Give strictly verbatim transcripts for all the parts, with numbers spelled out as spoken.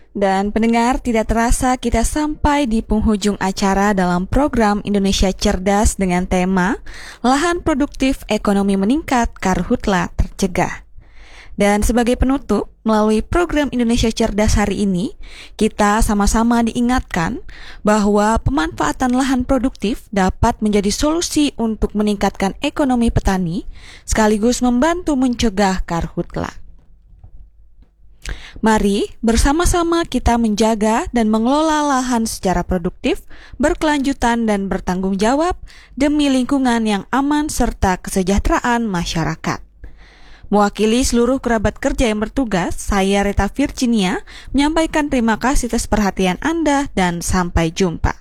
Dan pendengar, tidak terasa kita sampai di penghujung acara dalam program Indonesia Cerdas dengan tema Lahan Produktif Ekonomi Meningkat, Karhutla Tercegah. Dan sebagai penutup, melalui program Indonesia Cerdas hari ini, kita sama-sama diingatkan bahwa pemanfaatan lahan produktif dapat menjadi solusi untuk meningkatkan ekonomi petani, sekaligus membantu mencegah karhutla. Mari bersama-sama kita menjaga dan mengelola lahan secara produktif, berkelanjutan dan bertanggung jawab demi lingkungan yang aman serta kesejahteraan masyarakat. Mewakili seluruh kerabat kerja yang bertugas, saya Reta Virginia menyampaikan terima kasih atas perhatian Anda dan sampai jumpa.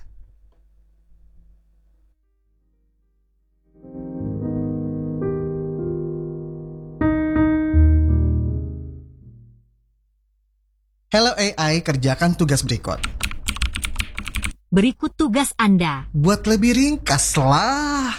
Hello A I, kerjakan tugas berikut. Berikut tugas Anda. Buat lebih ringkas lah.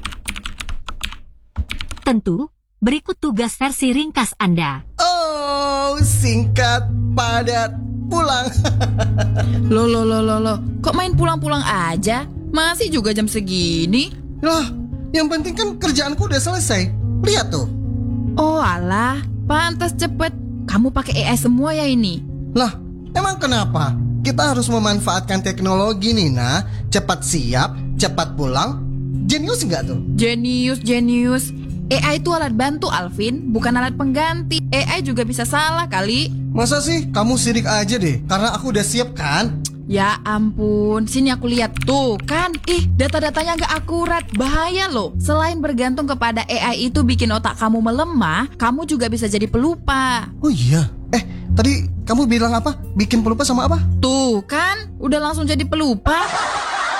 Tentu, berikut tugas versi ringkas Anda. Oh, singkat, padat, pulang. Loh, loh, loh, loh, loh. Kok main pulang-pulang aja? Masih juga jam segini? Loh, yang penting kan kerjaanku udah selesai. Lihat tuh. Oh alah, pantas cepet. Kamu pakai A I semua ya ini? Lah, emang kenapa? Kita harus memanfaatkan teknologi nih, nah. Cepat siap, cepat pulang. Jenius nggak tuh? Jenius, jenius. A I itu alat bantu, Alvin, bukan alat pengganti. A I juga bisa salah kali. Masa sih? Kamu sirik aja deh, karena aku udah siap kan? Ya ampun, sini aku lihat tuh kan. Ih, data-datanya nggak akurat, bahaya loh. Selain bergantung kepada A I itu bikin otak kamu melemah, kamu juga bisa jadi pelupa. Oh iya? Eh, tadi kamu bilang apa? Bikin pelupa sama apa? Tuh kan, udah langsung jadi pelupa.